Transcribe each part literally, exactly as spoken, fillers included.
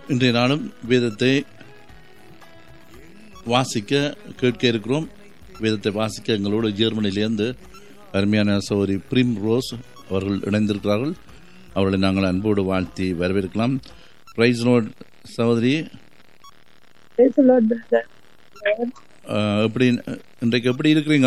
இன்றைய நாளும் வேதத்தை வாசிக்க கேட்க இருக்கிறோம். வேதத்தை வாசிக்க எங்களோடு ஜெர்மனியிலிருந்து அருமையான சகோதரி பிரிம் ரோஸ் அவர்கள் இணைந்திருக்கிறார்கள். அவர்களை நாங்கள் அன்போடு வாழ்த்தி வரவேற்கலாம். பிரைஸ் லார்ட் சகோதரி, எப்படி இன்றைக்கு எப்படி இருக்கிறீங்க?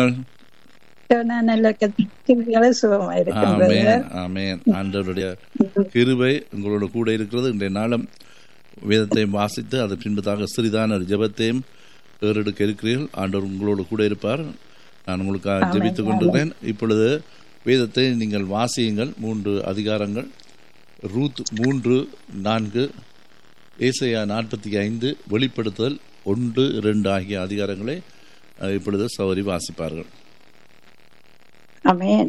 ஆண்டவருடைய கிருபை உங்களோட கூட இருக்கிறது. இன்றைய நாளும் வேதத்தையும் வாசித்து அதன் பின்பதாக சிறிதான ஒரு ஜெபத்தையும் ஏறெடுக்க இருக்கிறீர்கள். ஆண்டவர் உங்களோடு கூட இருப்பார். நான் உங்களுக்காக ஜெபித்துக் கொண்டிருக்கிறேன். இப்பொழுது வேதத்தை நீங்கள் வாசியுங்கள். மூன்று அதிகாரங்கள், ரூத் மூன்று நான்கு, ஏசாயா நாற்பத்தி ஐந்து, வெளிப்படுத்துதல் ஒன்று இரண்டு ஆகிய அதிகாரங்களை இப்பொழுது சௌரி வாசிப்பார்கள். ஆமென்.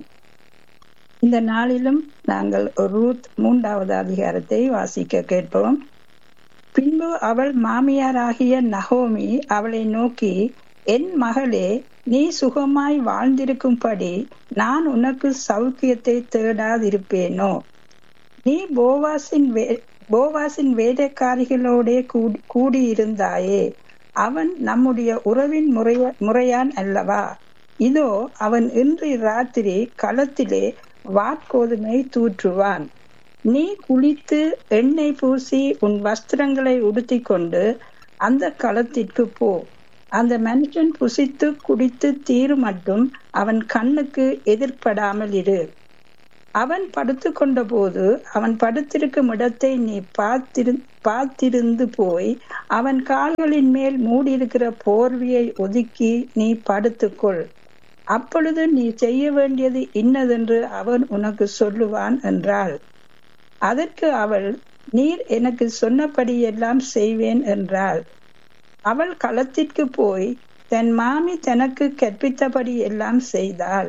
இந்த நாளிலும் நாங்கள் ரூத் மூன்றாவது அதிகாரத்தை வாசிக்க கேட்போம். பின்பு அவள் மாமியாராகிய நகோமி அவளை நோக்கி, என் மகளே, நீ சுகமாய் வாழ்ந்திருக்கும்படி நான் உனக்கு சௌக்கியத்தை தேடாதிருப்பேனோ? நீ போவாசின் வே போவாசின் வேலைக்காரிகளோடே கூடி கூடியிருந்தாயே. அவன் நம்முடைய உறவின் முறைய முறையான் அல்லவா? இதோ அவன் இன்று ராத்திரி களத்திலே வாட்கோதுமை தூற்றுவான். நீ குளித்து எண்ணெய் பூசி உன் வஸ்திரங்களை உடுத்தி கொண்டு அந்த களத்திற்கு போ. அந்த மனுஷன் புசித்து குடித்து தீரு மட்டும் அவன் கண்ணுக்கு எதிர்படாமல் இரு. அவன் படுத்து கொண்ட போது அவன் படுத்திருக்கும் இடத்தை நீ பார்த்திரு பார்த்திருந்து போய் அவன் கால்களின் மேல் மூடியிருக்கிற போர்வையை ஒதுக்கி நீ படுத்துக்கொள். அப்பொழுது நீ செய்ய வேண்டியது இன்னதென்று அவன் உனக்கு சொல்லுவான் என்றாள். அதற்கு அவள், நீர் எனக்கு சொன்னபடியெல்லாம் செய்வேன் என்றாள். அவள் களத்திற்கு போய் தன் மாமி தனக்கு கற்பித்தபடி எல்லாம் செய்தாள்.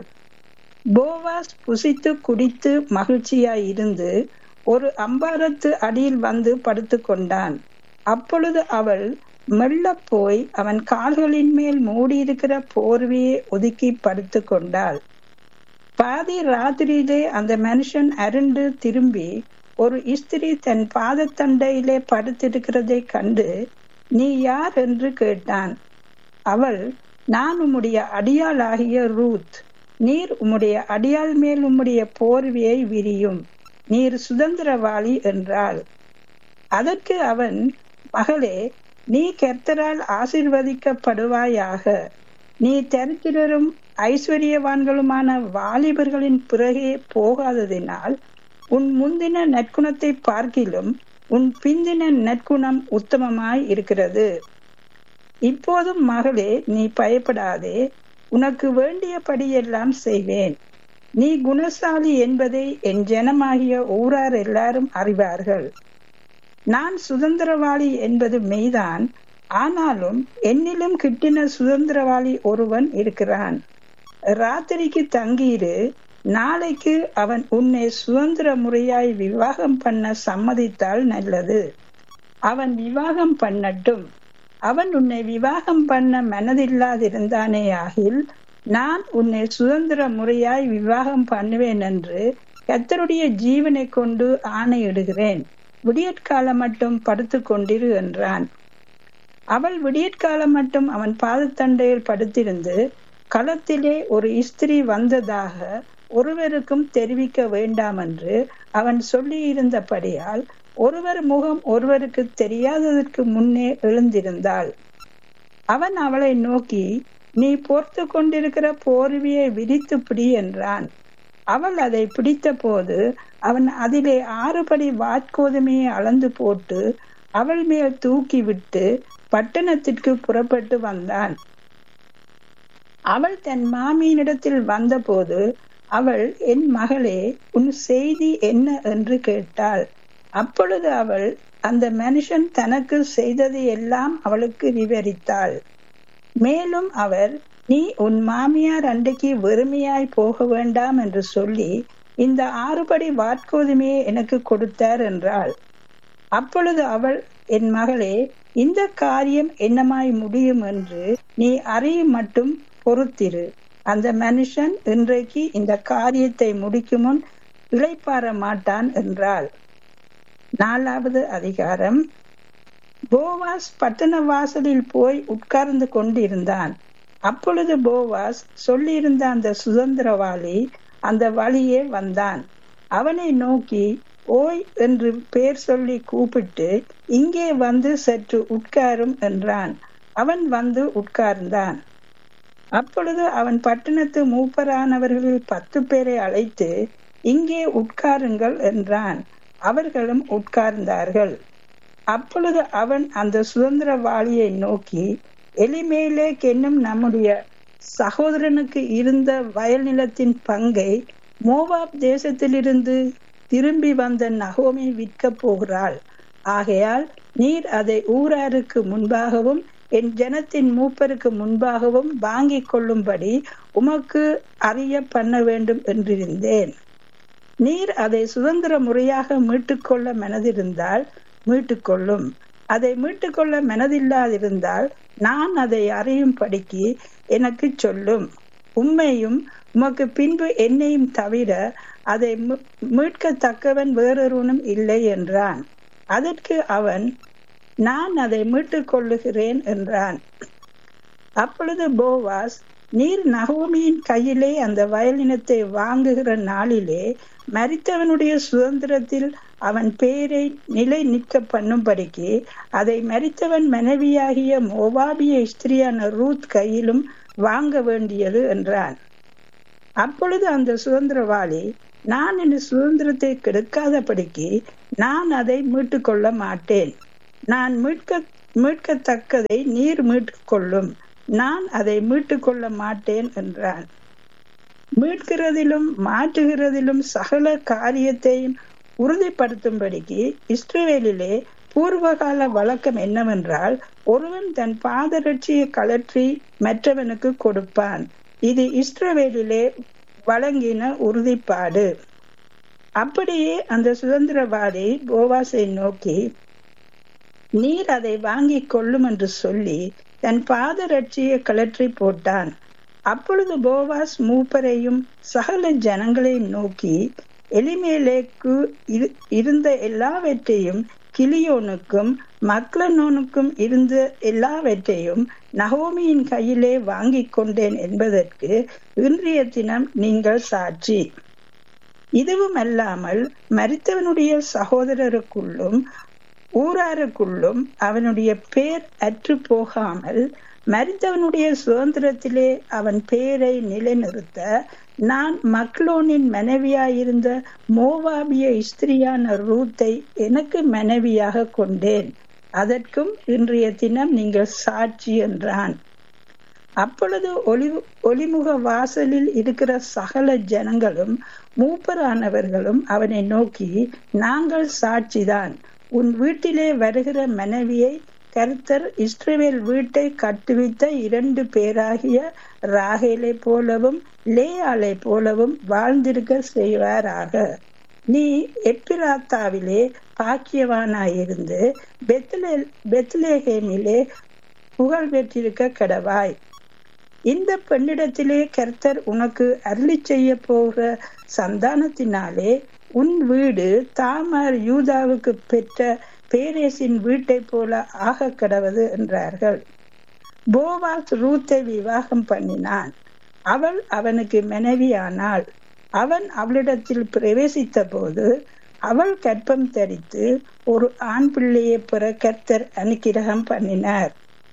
போவாஸ் புசித்து குடித்து மகிழ்ச்சியாய் இருந்து ஒரு அம்பாரத்து அடியில் வந்து படுத்து கொண்டான். அப்பொழுது அவள் மெல்ல போய் அவன் கால்களின் மேல் மூடியிருக்கிற போர்வையை ஒதுக்கி படுத்து கொண்டாள். பாதி ராத்திரியிலே அந்த மனுஷன் அருண்டு திரும்பி ஒரு ஸ்திரீ தன் பாதத்தண்டையிலே படுத்திருக்கிறதை கண்டு, நீ யார் என்று கேட்டான். அவள், நான் உம்முடைய அடியாளாகிய ரூத். நீர் உம்முடைய அடியாள் மேல் உம்முடைய போர்வையை விரியும். நீர் சுதந்திரவாளி என்றாள். அதற்கு அவன், மகளே, நீ கர்த்தரால் ஆசீர்வதிக்கப்படுவாயாக. நீ தரித்திரரும் ஐஸ்வர்யவான்களுமான வாலிபர்களின் பிறகே போகாததினால் உன் முந்தின நற்குணத்தை பார்க்கிலும் உன் பிந்தின நற்குணம் உத்தமமாய் இருக்கிறது. இப்போதும் மகளே, நீ பயப்படாதே. உனக்கு வேண்டியபடியெல்லாம் செய்வேன். நீ குணசாலி என்பதை என் ஜனமாகிய ஊரார் எல்லாரும் அறிவார்கள். நான் சுதந்திரவாளி என்பது மெய்தான். ஆனாலும் என்னிலும் கிட்டின சுதந்திரவாளி ஒருவன் இருக்கிறான். ராத்திரிக்கு தங்கியிரு. நாளைக்கு அவன் உன்னை சுதந்திர முறையாய் விவாகம் பண்ண சம்மதித்தால் நல்லது. அவன் விவாகம் பண்ணட்டும். அவன் உன்னை விவாகம் பண்ண மனதில்லாதிருந்தானே ஆகில் நான் உன்னை சுதந்திர முறையாய் விவாகம் பண்ணுவேன் என்று கர்த்தருடைய ஜீவனை கொண்டு ஆணையிடுகிறேன். விடியற்காலம் மட்டும் படுத்து கொண்டிரு என்றான். அவள் விடியற்காலம் மட்டும் அவன் பாதத்தண்டையில் படுத்திருந்து களத்திலே ஒரு ஸ்திரீ வந்ததாக ஒருவருக்கும் தெரிவிக்க வேண்டாம் என்று அவன் சொல்லி இருந்தபடியால் ஒருவர் முகம் ஒருவருக்கு தெரியாததற்கு முன்னே எழுந்திருந்தாள். அவன் அவளை நோக்கி, நீ போர்த்து கொண்டிருக்கிற போர்வையை விரித்து பிடி என்றான். அவள் அதை பிடித்த போது அவன் அதிலே ஆறுபடி வாட்கோதுமையை அளந்து போட்டு அவள் மேல் தூக்கி விட்டு பட்டணத்திற்கு புறப்பட்டு வந்தான். அவள் தன் மாமியினிடத்தில் வந்தபோது அவள், என் மகளே, உன் செய்தி என்ன என்று கேட்டாள். அப்பொழுது அவள் அந்த மனுஷன் தனக்கு செய்தது எல்லாம் அவளுக்கு விவரித்தாள். மேலும் அவர், நீ உன் மாமியார் அண்டைக்கு வெறுமையாய் போக வேண்டாம் என்று சொல்லி இந்த ஆறுபடி வாட்கோதுமையை எனக்கு கொடுத்தார் என்றாள். அப்பொழுது அவள், என் மகளே, இந்த காரியம் என்னமாய் முடியும் என்று நீ அறியும் மட்டும் பொறுத்திரு. அந்த மனுஷன் இன்றைக்கு இந்த காரியத்தை முடிக்கும் முன் இளைப்பாற மாட்டான் என்றாள். நாலாவது அதிகாரம். போவாஸ் பட்டண வாசலில் போய் உட்கார்ந்து கொண்டிருந்தான். அப்பொழுது போவாஸ் சொல்லியிருந்த அந்த சுதந்திரவாளி அந்த வழியே வந்தான். அவனை நோக்கி ஓய் என்று பேர் சொல்லி கூப்பிட்டு, இங்கே வந்து சற்று உட்காரும் என்றான். அவன் வந்து உட்கார்ந்தான். அப்பொழுது அவன் பட்டணத்து மூப்பரானவர்களில் பத்து பேரை அழைத்து, இங்கே உட்காருங்கள் என்றான். அவர்களும் உட்கார்ந்தார்கள். அப்பொழுது அவன் அந்த சுதந்திரவாளியை நோக்கி, எலிமேலேக் என்னும் நம்முடைய சகோதரனுக்கு இருந்த வயல் நிலத்தின் பங்கை மோவாப் தேசத்திலிருந்து திரும்பி வந்த நகோமி விற்க போகிறாள். ஆகையால் நீர் அதை ஊராருக்கு முன்பாகவும் என் ஜனத்தின் மூப்பருக்கு முன்பாகவும் வாங்கிக் கொள்ளும்படி உமக்கு அறிய பண்ண வேண்டும் என்றிருந்தேன். நீர் அதை சுதந்திர முறையாக மீட்டுக்கொள்ள மனதிருந்தால் மீட்டுக்கொள்ளும். அதை மீட்டுக்கொள்ள மனதில்லாதிருந்தால் நான் அதை அறியும்படிக்கு எனக்கு சொல்லும். உம்மையும் உமக்கு பின்பு என்னையும் தவிர அதை மீட்கத்தக்கவன் வேறொருவனும் இல்லை என்றான். அதற்கு அவன், நான் அதை மீட்டுக் கொள்ளுகிறேன் என்றான். அப்பொழுது போவாஸ், நீர் நகோமியின் கையிலே அந்த வயலினத்தை வாங்குகிற நாளிலே மரித்தவனுடைய சுதந்திரத்தில் அவன் பேரை நிலை நிற்க பண்ணும்படிக்கு அதை மரித்தவன் மனைவியாகிய மோவாபிய ஸ்திரியான ரூத் கையிலும் வாங்க வேண்டியது என்றான். அப்பொழுது அந்த சுதந்திரவாளி, நான் என் சுதந்திரத்தை கெடுக்காதபடிக்கு நான் அதை மீட்டுக் கொள்ள மாட்டேன். நான் மீட்க மீட்கத்தக்கதை நீர் மீட்டுக் கொள்ளும். நான் அதை மீட்டுக் கொள்ள மாட்டேன் என்றான். மீட்கிறதிலும் மாற்றுகிறதிலும் சகல காரியத்தையும் உறுதிப்படுத்தும்படிக்கு இஸ்ரவேலிலே பூர்வகால வழக்கம் என்னவென்றால், ஒருவன் தன் பாதரட்சியை கழற்றி மற்றவனுக்கு கொடுப்பான். இது இஸ்ரவேலிலே வழங்கின உறுதிப்பாடு. அப்படியே அந்த சுதந்திரவாதி போவாசை நோக்கி, நீர் அதை வாங்கிக் கொள்ளும் என்று சொல்லி தன் பாதரட்சியை கழற்றி போட்டான். அப்பொழுது போவாஸ் மூப்பரையும் சகல ஜனங்களையும் நோக்கி, எலிமேலேக்கு இருந்த எல்லாவற்றையும் கிலியோனுக்கும் மக்லனோனுக்கும் இருந்த எல்லாவற்றையும் நகோமியின் கையிலே வாங்கி கொண்டேன் என்பதற்கு இன்றைய தினம் நீங்கள் சாட்சி. இதுவும் அல்லாமல் மரித்தவனுடைய சகோதரருக்குள்ளும் ஊராருக்குள்ளும் அவனுடைய பேர் அற்று போகாமல் மரித்தவனுடைய சுதந்திரத்திலே அவன் பேரை நிலைநிறுத்த நான் மக்லோனின் மனைவியாயிருந்த மோவாபிய ஸ்திரியான ரூத்தை எனக்கு மனைவியாக கொண்டேன். அதற்கும் இன்றைய தினம் நீங்கள் சாட்சி என்றான். அப்பொழுது ஒளி ஒளிமுக வாசலில் இருக்கிற சகல ஜனங்களும் மூப்பரானவர்களும் அவனை நோக்கி, நாங்கள் சாட்சிதான். உன் வீட்டிலே வருகிற மனைவியை கர்த்தர் இஸ்ரவேல் வீட்டை கட்டுவித்த இரண்டு பேராகிய ராகேலை போலவும் லேயாளை போலவும் வாழ்ந்திருக்க செய்வாராக. நீ எப்பிராத்தாவிலே பாக்கியவானாயிருந்து பெத்லே பெத்லேஹேமிலே புகழ் பெற்றிருக்க கடவாய். இந்த பெண்ணிடத்திலே கர்த்தர் உனக்கு அருளி செய்ய போகிற சந்தானத்தினாலே உன் வீடு தாமார் யூதாவுக்கு பெற்ற பேரேசின் வீட்டை போல ஆக கடவது என்றார்கள். போவாஸ் ரூத்தை விவாகம் பண்ணினான். அவள் அவனுக்கு மனைவியானாள். அவன் அவளிடத்தில் பிரவேசித்த போது அவள் கற்பம் தரித்து ஒரு ஆண் பிள்ளையை பெற கர்த்தர் அனுக்கிரகம் பண்ணினார்.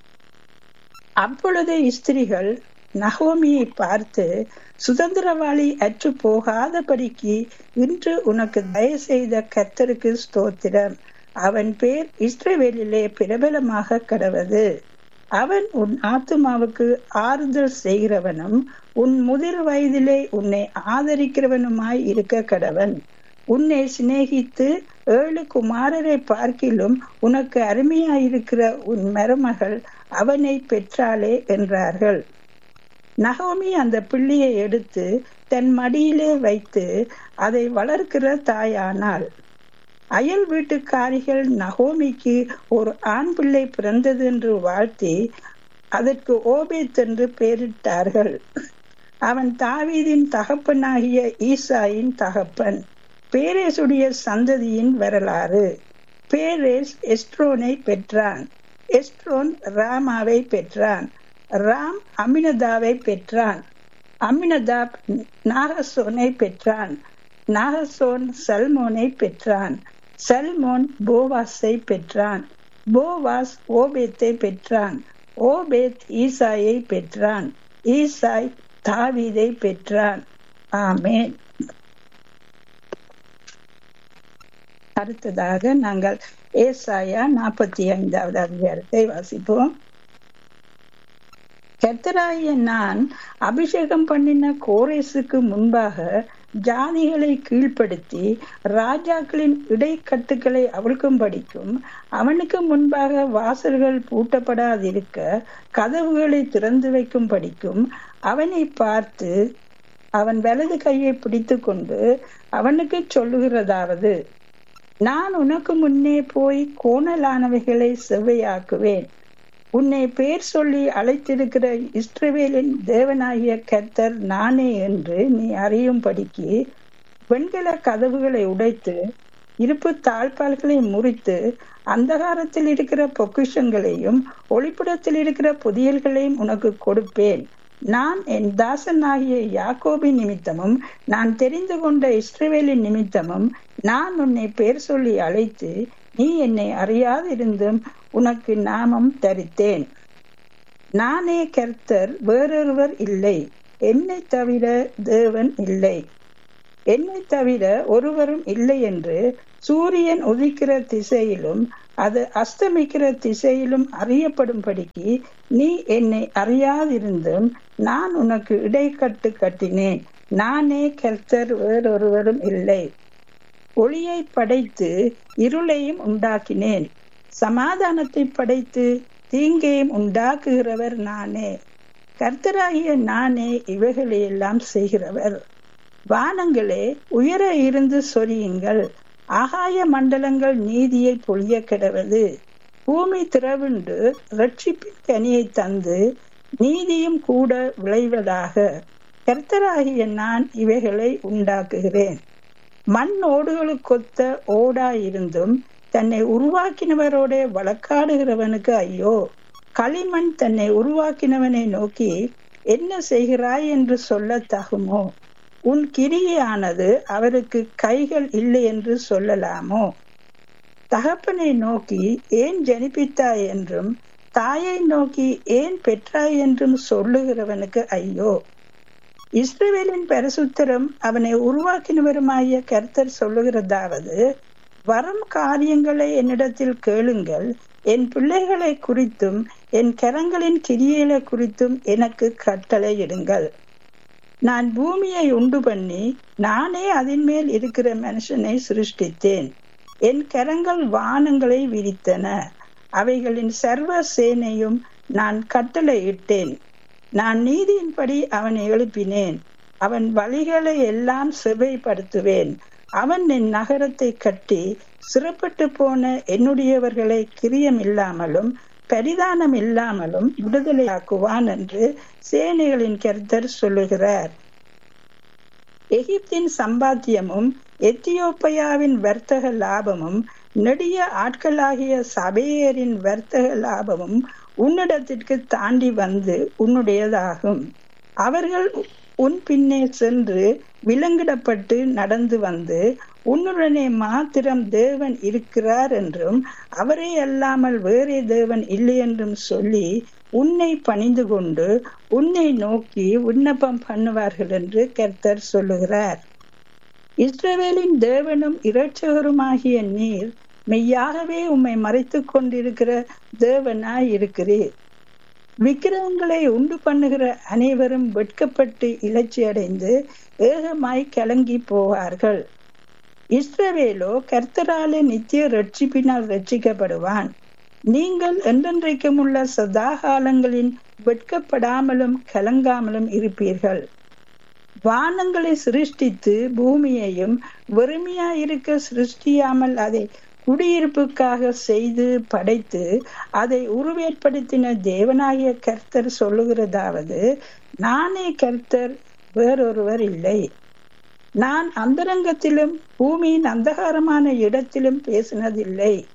அப்பொழுது ஸ்திரீகள் நகோமியை பார்த்து, சுதந்திரவாளி அற்று போகாதபடிக்கு இன்று உனக்கு தயவு செய்த கர்த்தருக்கு ஸ்தோத்திரம். அவன் பேர் இஸ்ரவேலிலே பிரபலமாக கடவது. அவன் உன் ஆத்துமாவுக்கு ஆறுதல் செய்கிறவனும் உன் முதிர் வயதிலே உன்னை ஆதரிக்கிறவனுமாய் இருக்க கடவன். உன்னை சிநேகித்து ஏழு குமாரரை பார்க்கிலும் உனக்கு அருமையாயிருக்கிற உன் மருமகள் அவனை பெற்றாளே என்றார்கள். நகோமி அந்த பிள்ளையை எடுத்து தன் மடியிலே வைத்து அதை வளர்க்கிற தாயானாள். அயல் வீட்டுக்காரிகள் நகோமிக்கு ஒரு ஆண் பிள்ளை பிறந்தது என்று வாழ்த்தி அதற்கு ஓபேத் என்று பெயரிட்டார்கள். அவன் தாவீதின் தகப்பனாகிய ஈசாயின் தகப்பன். பேரேசுடைய சந்ததியின் வரலாறு. பேரேஸ் எஸ்ட்ரோனை பெற்றான். எஸ்ட்ரோன் ராமாவை பெற்றான். ராம் அமினதாவை பெற்றான். அமினதாப் நாகசோனை பெற்றான். நாகசோன் சல்மோனை பெற்றான். சல்மோன் போவாஸை பெற்றான். போவாஸ் ஓபேத்தை பெற்றான். ஓபேத் ஈசாயை பெற்றான். ஈசாய் தாவீதை பெற்றான். ஆமென். அடுத்ததாக நாங்கள் ஏசாயா நாற்பத்தி ஐந்தாவது அதிகாரத்தை வாசிப்போம். கர்த்தராகிய நான் அபிஷேகம் பண்ணின கோரேசுக்கு முன்பாக ஜாதிகளை கீழ்ப்படுத்தி ராஜாக்களின் இடைக்கட்டுகளை அவிழ்க்கும்படிக்கும் அவனுக்கு முன்பாக வாசல்கள் பூட்டப்படாதிருக்க கதவுகளை திறந்து வைக்கும்படிக்கும் அவனை பார்த்து அவன் வலது கையை பிடித்து கொண்டு அவனுக்கு சொல்லுகிறதாவது, நான் உனக்கு முன்னே போய் கோணலானவைகளை செவ்வையாக்குவேன். உன்னை பேர் சொல்லி அழைத்திருக்கிற இஸ்ரவேலின் தேவனாகிய கர்த்தர் நானே என்று நீ அறியும்படிக்கு வெண்கல கதவுகளை உடைத்து இருப்பு தாழ்பால்களை முறித்து அந்தகாரத்தில் இருக்கிற பொக்கிஷங்களையும் ஒளிப்புடத்தில் இருக்கிற புதியல்களையும் உனக்கு கொடுப்பேன். நான் என் தாசனாகிய யாக்கோபின் நிமித்தமும் நான் தெரிந்து கொண்ட இஸ்ரவேலின் நிமித்தமும் நான் உன்னை பேர் சொல்லி அழைத்து நீ என்னை அறியாதிருந்தும் உனக்கு நாமம் தரித்தேன். நானே கர்த்தர், வேறொருவர் இல்லை. என்னை தவிர தேவன் இல்லை. என்னை தவிர ஒருவரும் இல்லை என்று சூரியன் உதிக்கிற திசையிலும் அது அஸ்தமிக்கிற திசையிலும் அறியப்படும்படிக்கு நீ என்னை அறியாதிருந்தும் நான் உனக்கு இடைக்கட்டு கட்டினேன். நானே கர்த்தர், வேறொருவரும் இல்லை. ஒளியை படைத்து இருளையும் உண்டாக்கினேன். சமாதானத்தை படைத்து தீங்கையும் உண்டாக்குகிறவர் நானே. கர்த்தராகிய நானே இவைகளையெல்லாம் செய்கிறவர். வானங்களே உயர இருந்து சொரியுங்கள், ஆகாய மண்டலங்கள் நீதியை பொழிய கிடவது. பூமி திறவுண்டு ரட்சிப்பின் கனியை தந்து நீதியும் கூட விளைவதாக. கர்த்தராகிய நான் இவைகளை உண்டாக்குகிறேன். மண் ஓடுகளுக்கொத்த ஓடாயிருந்தும் தன்னை உருவாக்கினவரோட வழக்காடுகிறவனுக்கு ஐயோ. களிமண் தன்னை உருவாக்கினவனை நோக்கி என்ன செய்கிறாய் என்று சொல்ல தகுமோ? உன் கிரியையானது அவருக்கு கைகள் இல்லை என்று சொல்லலாமோ? தகப்பனை நோக்கி ஏன் ஜனிப்பித்தாய் என்றும் தாயை நோக்கி ஏன் பெற்றாய் என்றும் சொல்லுகிறவனுக்கு ஐயோ. இஸ்ரவேலின் பரிசுத்தரும் அவனை உருவாக்கினவருமாகிய கர்த்தர் சொல்லுகிறதாவது, வரும் காரியங்களை என்னிடத்தில் கேளுங்கள். என் பிள்ளைகளை குறித்தும் என் கரங்களின் கிரியைகளை குறித்தும் எனக்கு கட்டளையிடுங்கள். நான் பூமியை உண்டு பண்ணி நானே அதன் மேல் இருக்கிற மனுஷனை சிருஷ்டித்தேன். என் கரங்கள் வானங்களை விரித்தன. அவைகளின் சர்வ சேனையும் நான் கட்டளையிட்டேன். நான் நீதியின்படி அவனை எழுப்பினேன். அவன் வழிகளை எல்லாம் செவைப்படுத்துவேன். அவன் என் நகரத்தை கட்டி சிறப்பட்டு போன என்னுடையவர்களை கிரியம் இல்லாமலும் பரிதானம் இல்லாமலும் விடுதலையாக்குவான் என்று சேனைகளின் கர்த்தர் சொல்லுகிறார். எகிப்தின் சம்பாத்தியமும் எத்தியோப்பியாவின் வர்த்தக லாபமும் நெடிய ஆட்களாகிய சபையரின் வர்த்தக லாபமும் உன்னிடத்திற்கு தாண்டி வந்து உன்னுடையதாகும். அவர்கள் உன் பின்னே சென்று விலங்கிடப்பட்டு நடந்து வந்து உன்னுடனே மாத்திரம் தேவன் இருக்கிறார் என்றும் அவரே அல்லாமல் வேறே தேவன் இல்லை என்றும் சொல்லி உன்னை பணிந்து கொண்டு உன்னை நோக்கி விண்ணப்பம் பண்ணுவார்கள் என்று கர்த்தர் சொல்லுகிறார். இஸ்ரவேலின் தேவனும் இரட்சகருமாகிய நீர் மெய்யாகவே உம்மை மறைத்து கொண்டிருக்கிற தேவனாய் இருக்கிறீர். விக்கிரகங்களை உண்டு பண்ணுகிற அனைவரும் வெட்கப்பட்டு இலச்சி அடைந்து ஏகமாய் கலங்கி போவார்கள். இஸ்ரவேலோ கர்த்தராலே நித்திய ரட்சிப்பினால் ரட்சிக்கப்படுவான். நீங்கள் என்றென்றைக்கும் உள்ள சதாகாலங்களின் வெட்கப்படாமலும் கலங்காமலும் இருப்பீர்கள். வானங்களை சிருஷ்டித்து பூமியையும் வெறுமையாயிருக்க சிருஷ்டியாமல் அதை குடியிருப்புக்காக செய்து படைத்து அதை உருவேற்படுத்தின தேவனாகிய கர்த்தர் சொல்லுகிறதாவது, நானே கர்த்தர், வேறொருவர் இல்லை. நான் அந்தரங்கத்திலும் பூமியின் அந்தகாரமான இடத்திலும் பேசினதில்லை.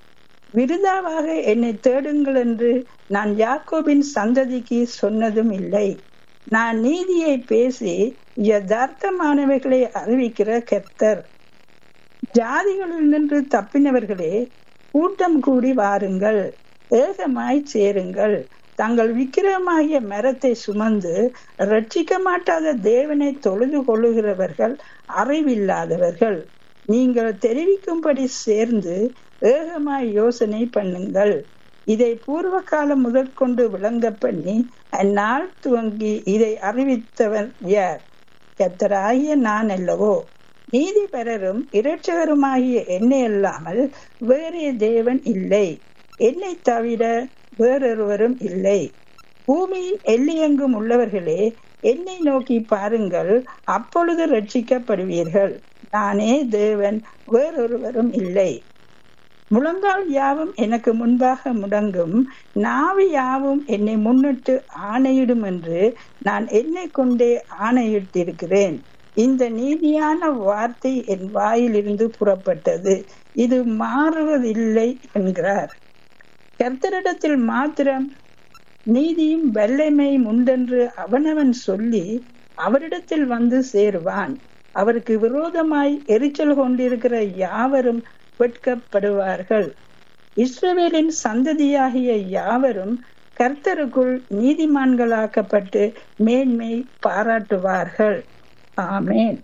விருதாவாக என்னை தேடுங்கள் என்று நான் யாக்கோபின் சந்ததிக்கு சொன்னதும் இல்லை. நான் நீதியை பேசி யதார்த்தமானவைகளை அறிவிக்கிற கர்த்தர். ஜாதிகளில் நின்று தப்பினவர்களே, கூட்டம் கூடி வாருங்கள், ஏகமாய் சேருங்கள். தங்கள் விக்கிரமாகிய மரத்தை சுமந்து ரட்சிக்க மாட்டாத தேவனை தொழுது கொள்ளுகிறவர்கள் அறிவில்லாதவர்கள். நீங்கள் தெரிவிக்கும்படி சேர்ந்து ஏகமாய் யோசனை பண்ணுங்கள். இதை பூர்வ காலம் முதற்கொண்டு விளங்க பண்ணி அந்நாள் துவங்கி இதை அறிவித்தவர் யார்? கர்த்தராகிய நான் அல்லவோ? நீதிபரரும் இரட்சகருமாகிய என்னை அல்லாமல் வேறே தேவன் இல்லை, என்னை தவிர வேறொருவரும் இல்லை. பூமியின் எல்லையெங்கும் உள்ளவர்களே, என்னை நோக்கி பாருங்கள், அப்பொழுது ரட்சிக்கப்படுவீர்கள். நானே தேவன், வேறொருவரும் இல்லை. முழங்கால் யாவும் எனக்கு முன்பாக முடங்கும், நாவு யாவும் என்னை முன்னிட்டு ஆணையிடும் என்று நான் என்னை கொண்டே ஆணையிட்டிருக்கிறேன். இந்த நீதியான வார்த்தை என் வாயிலிருந்து புறப்பட்டது, இது மாறுவதில்லை என்கிறார். கர்த்தரிடத்தில் மாத்திரம் நீதியும் வல்லமையும் உண்டென்று அவனவன் சொல்லி அவரிடத்தில் வந்து சேருவான். அவருக்கு விரோதமாய் எரிச்சல் கொண்டிருக்கிற யாவரும் வெட்கப்படுவார்கள். இஸ்ரவேலின் சந்ததியாகிய யாவரும் கர்த்தருக்குள் நீதிமான்களாக்கப்பட்டு மேன்மை பாராட்டுவார்கள். ஆமேன்.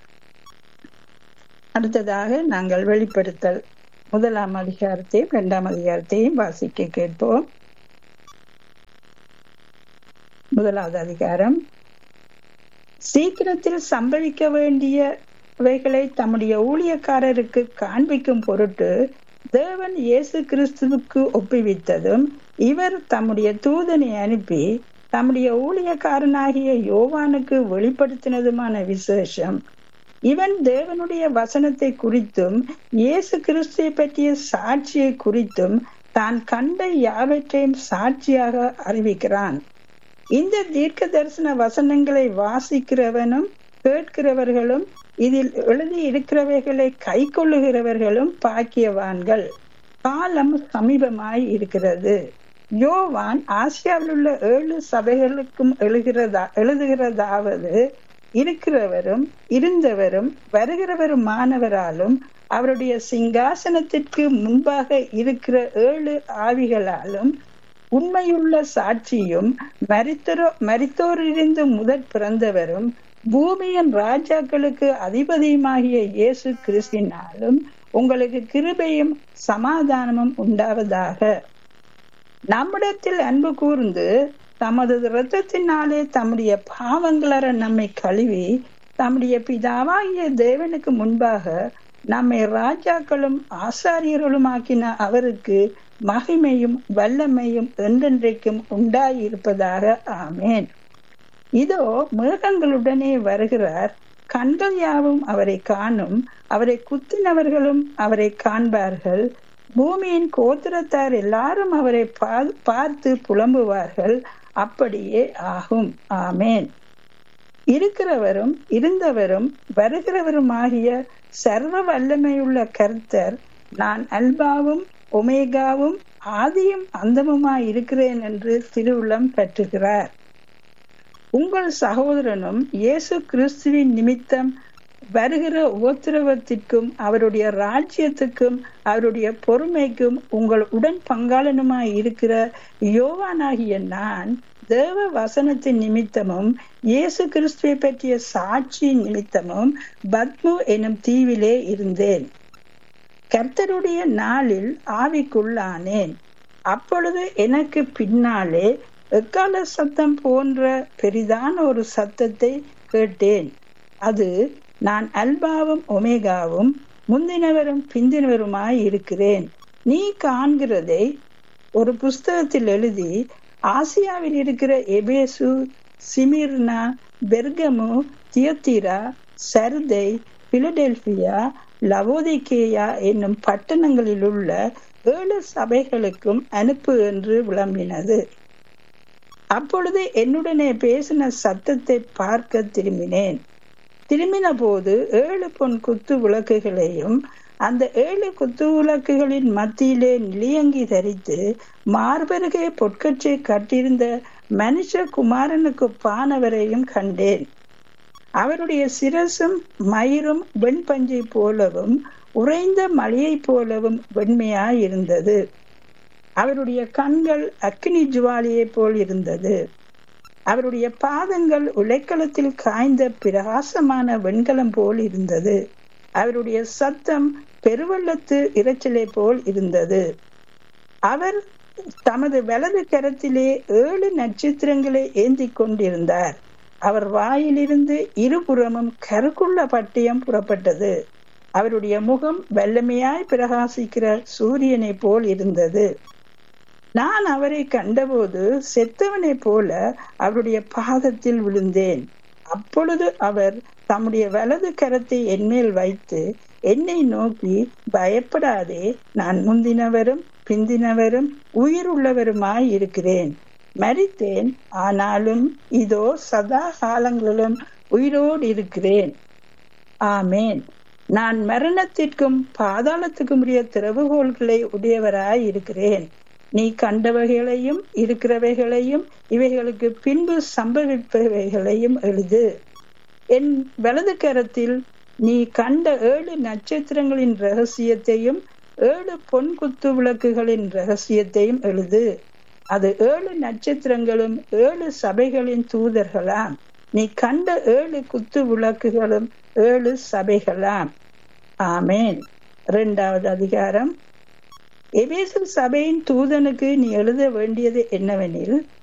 அடுத்ததாக நாங்கள் வெளிப்படுத்தல் முதலாம் அதிகாரத்தையும் இரண்டாம் அதிகாரத்தையும் வாசிக்க கேட்போம். முதலாவது அதிகாரம். சீக்கிரத்தில் சம்பவிக்க வேண்டியவைகளை தம்முடைய ஊழியக்காரருக்கு காண்பிக்கும் பொருட்டு தேவன் இயேசு கிறிஸ்துவுக்கு ஒப்புவித்ததும், இவர் தம்முடைய தூதனை அனுப்பி தம்முடைய ஊழியக்காரனாகிய யோவானுக்கு வெளிப்படுத்தினதுமான விசேஷம். இவன் தேவனுடைய வசனத்தை குறித்தும் இயேசு கிறிஸ்துவை பற்றிய சாட்சியை குறித்தும் தான் கண்ட யாவற்றையும் சாட்சியாக அறிவிக்கிறான். இந்த தீர்க்க தரிசன வசனங்களை வாசிக்கிறவனும் கேட்கிறவர்களும் இதில் எழுதி இருக்கிறவைகளை கை கொள்ளுகிறவர்களும் பாக்கியவான்கள். காலம் சமீபமாய் இருக்கிறது. யோவான் ஆசியாவில் உள்ள ஏழு சபைகளுக்கும் எழுகிறதா எழுதுகிறதாவது இருக்கிறவரும் இருந்தவரும் வருகிறவருமானவராலும் அவருடைய சிங்காசனத்திற்கு முன்பாக இருக்கிற ஏழு ஆவிகளாலும் உண்மையுள்ள சாட்சியும் மரித்தோர் மரித்தோரிலிருந்து முதற் பிறந்தவரும் பூமியின் ராஜாக்களுக்கு அதிபதியுமாகிய இயேசு கிறிஸ்தினாலும் உங்களுக்கு கிருபையும் சமாதானமும் உண்டாவதாக. நம்மிடத்தில் அன்பு கூர்ந்து தமது இரத்தத்தினாலே தம்முடைய பாவங்களற நம்மை கழுவி தம்முடைய பிதாவாகிய தேவனுக்கு முன்பாக நம்மை ராஜாக்களும் ஆசாரியர்களும் ஆக்கின அவருக்கு மகிமையும் வல்லமையும் என்றென்றைக்கும் உண்டாயிருப்பதாக. ஆமேன். இதோ மேகங்களுடனே வருகிறார், கண்கள் யாவும் அவரை காணும், அவரை குத்தினவர்களும் அவரை காண்பார்கள், பூமியின் கோத்திரத்தார் எல்லாரும் அவரை பார்த்து புலம்புவார்கள். அப்படியே ஆகும். ஆமேன். இருக்கிறவரும் இருந்தவரும் வருகிறவருமாகிய சர்வ வல்லமையுள்ள கர்த்தர், நான் அல்பாவும் ஒமேகாவும் ஆதியும் அந்தமுமாய் இருக்கிறேன் என்று திருவுளம் பெற்றுகிறார். உங்கள் சகோதரனும் இயேசு கிறிஸ்துவின் நிமித்தம் வருகிற உபத்திரவத்திற்கும் அவருடைய ராஜ்யத்துக்கும் அவருடைய பொறுமைக்கும் உங்கள் உடன் பங்காளனுமாய் இருக்கிற யோவானாகிய நான் தேவ வசனத்தின் நிமித்தமும் இயேசு கிறிஸ்துவை பற்றிய சாட்சி நிமித்தமும் பத்மு எனும் தீவிலே இருந்தேன். கர்த்தருடைய நாளில் ஆவிக்குள்ளானேன். அப்பொழுது எனக்கு பின்னாலே எக்கால சத்தம் போன்ற பெரிதான ஒரு சத்தத்தை கேட்டேன். அது, நான் அல்பாவும் ஒமேகாவும் முந்தினவரும் பிந்தினவருமாய் இருக்கிறேன். நீ காண்கிறதை ஒரு புஸ்தகத்தில் எழுதி ஆசியாவில் இருக்கிற எபேசு, சிமிர்னா, பெர்கமு, தியத்தீரா, சர்தை, பிலடெல்பியா, லவோதிகேயா என்னும் பட்டணங்களில் உள்ள ஏழு சபைகளுக்கும் அனுப்பு என்று விளம்பினது. அப்பொழுது என்னுடனே பேசின சத்தத்தை பார்க்க திரும்பினேன். திரும்பின போது ஏழு பொன் குத்து விளக்குகளையும் அந்த ஏழு குத்துவிளக்குகளின் மத்தியிலே நிலையங்கி தரித்து மார்பருகே பொற்கச்சை கட்டியிருந்த மனுஷ குமாரனுக்கு பானவரையும் கண்டேன். அவருடைய சிரசும் மயிரும் வெண்பஞ்சை போலவும் உறைந்த மலையை போலவும் வெண்மையாயிருந்தது. அவருடைய கண்கள் அக்கினி ஜுவாலியை போல் இருந்தது. அவருடைய பாதங்கள் உலைக்களத்தில் காய்ந்த பிரகாசமான வெண்கலம் போல் இருந்தது. அவருடைய சத்தம் பெருவெள்ளத்து இரைச்சலை போல் இருந்தது. அவர் தமது வலது கரத்திலே ஏழு நட்சத்திரங்களை ஏந்தி கொண்டிருந்தார். அவர் வாயிலிருந்து இருபுறமும் கருக்குள்ள பட்டயம் புறப்பட்டது. அவருடைய முகம் வெள்ளமையாய் பிரகாசிக்கிற சூரியனை போல் இருந்தது. நான் அவரை கண்டபோது செத்தவனை போல அவருடைய பாதத்தில் விழுந்தேன். அப்பொழுது அவர் தம்முடைய வலது கரத்தை என்மேல் வைத்து என்னை நோக்கி, பயப்படாதே, நான் முந்தினவரும் பிந்தினவரும் உயிர் உள்ளவருமாய் இருக்கிறேன். மரித்தேன், ஆனாலும் இதோ சதா காலங்களிலும் உயிரோடு இருக்கிறேன். ஆமேன். நான் மரணத்திற்கும் பாதாளத்துக்கும் உரிய திறவுகோள்களை உடையவராய் இருக்கிறேன். நீ கண்டவைகளையும் இருக்கிறவைகளையும் இவைகளுக்கு பின்பு சம்பவிப்பவைகளையும் எழுது. என் வலது கரத்தில் நீ கண்ட ஏழு நட்சத்திரங்களின் ரகசியத்தையும் ஏழு பொன் குத்து விளக்குகளின் ரகசியத்தையும் எழுது. அது ஏழு நட்சத்திரங்களும் ஏழு சபைகளின் தூதர்களாம். நீ கண்ட ஏழு குத்து விளக்குகளும் ஏழு சபைகளாம். ஆமேன். இரண்டாவது அதிகாரம். எபேசு சபையின் தூதனுக்கு நீ எழுத வேண்டியது என்னவெனில்,